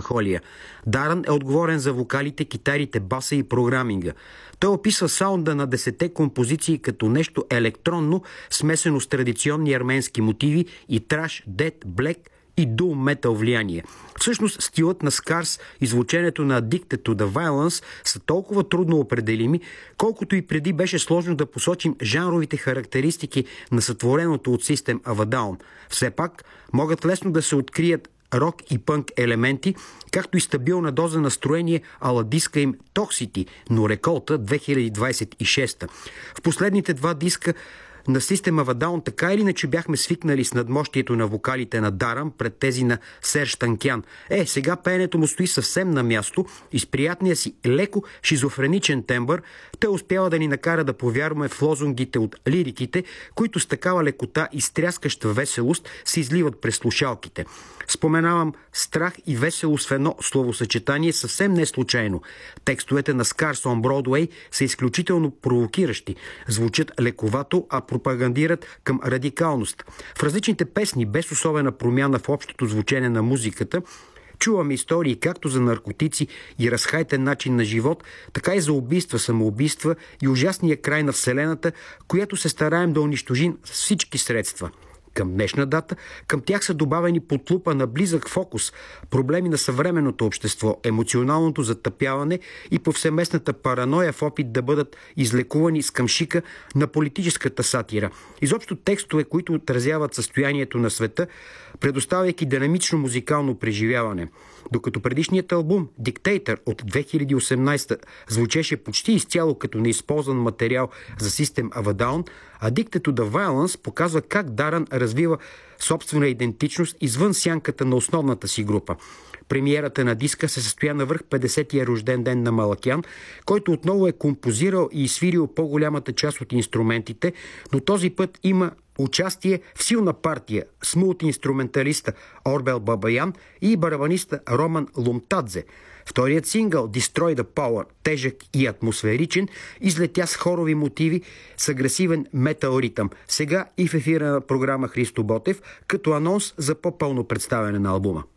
меланхолия. Дарън е отговорен за вокалите, китарите, баса и програминга. Той описва саунда на 10 композиции като нещо електронно, смесено с традиционни арменски мотиви и траш, дет, блек и дул метал влияние. Всъщност стилът на Scars и звученето на Addicted to the Violence са толкова трудно определими, колкото и преди беше сложно да посочим жанровите характеристики на сътвореното от System of a Down. Все пак могат лесно да се открият рок и пънк елементи, както и стабилна доза настроение ала диска им Toxicity, но реколта 2026. В последните два диска на System of a Down така или иначе бяхме свикнали с надмощието на вокалите на Дарън пред тези на Серж Танкян. Сега пеенето му стои съвсем на място и с приятния си леко шизофреничен тембър той успява да ни накара да повярваме в лозунгите от лириките, които с такава лекота и стряскаща веселост се изливат през слушалките. Споменавам страх и веселост в едно словосъчетание съвсем не случайно. Текстовете на Scars on Broadway са изключително провокиращи. Звучат лековато, а пропагандират към радикалност. В различните песни, без особена промяна в общото звучение на музиката, чуваме истории както за наркотици и разхайтен начин на живот, така и за убийства, самоубийства и ужасния край на Вселената, която се стараем да унищожим с всички средства. Към днешна дата, към тях са добавени под лупа на близък фокус проблеми на съвременното общество, емоционалното затъпяване и повсеместната параноя в опит да бъдат излекувани с камшика на политическата сатира. Изобщо текстове, които отразяват състоянието на света, предоставяйки динамично музикално преживяване. Докато предишният албум Dictator от 2018 звучеше почти изцяло като неизползван материал за System of a Down, Addicted to the Violence показва как Дарън развива собствена идентичност извън сянката на основната си група. Премиерата на диска се състоя навърх 50-я рожден ден на Малакян, който отново е композирал и изсвирил по-голямата част от инструментите, но този път има участие в силна партия с мултиинструменталиста Орбел Бабаян и барабаниста Роман Лумтадзе. Вторият сингъл Destroy the Power, тежък и атмосферичен, излетя с хорови мотиви с агресивен метал ритъм. Сега и в ефира на програма Христо Ботев, като анонс за по-пълно представяне на албума.